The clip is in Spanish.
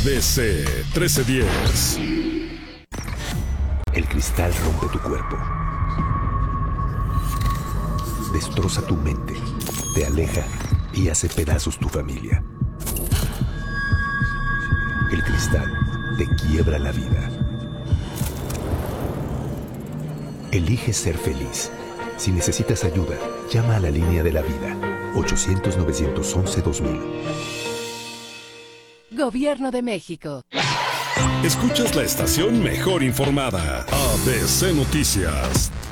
ABC 1310. El cristal rompe tu cuerpo. Destroza tu mente. Te aleja y hace pedazos tu familia. El cristal te quiebra la vida. Elige ser feliz. Si necesitas ayuda, llama a la línea de la vida. 800-911-2000. Gobierno de México. Escuchas la estación mejor informada. ABC Noticias.